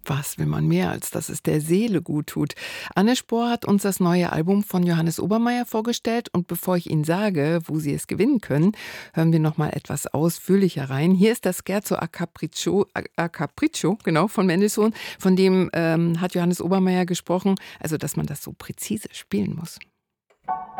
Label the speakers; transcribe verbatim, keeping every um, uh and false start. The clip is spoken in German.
Speaker 1: Was will man mehr, als dass es der Seele gut tut? Anne Spohr hat uns das neue Album von Johannes Obermeier vorgestellt und bevor ich Ihnen sage, wo Sie es gewinnen können, hören wir noch mal etwas ausführlicher rein. Hier ist das Scherzo a Capriccio, a, a Capriccio, genau, von Mendelssohn, von dem ähm, hat Johannes Obermeier gesprochen, also dass man das so präzise spielen muss.